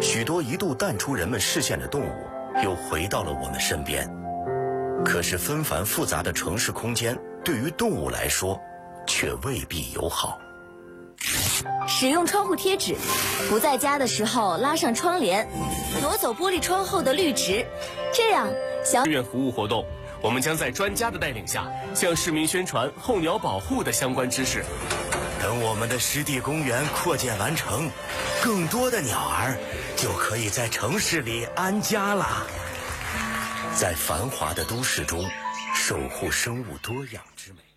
许多一度淡出人们视线的动物又回到了我们身边。可是纷繁复杂的城市空间对于动物来说却未必友好。 使用窗户贴纸，不在家的时候拉上窗帘，挪走玻璃窗后的绿植，这样志愿服务活动，我们将在专家的带领下向市民宣传候鸟保护的相关知识。 等我们的湿地公园扩建完成，更多的鸟儿就可以在城市里安家了。在繁华的都市中，守护生物多样之美。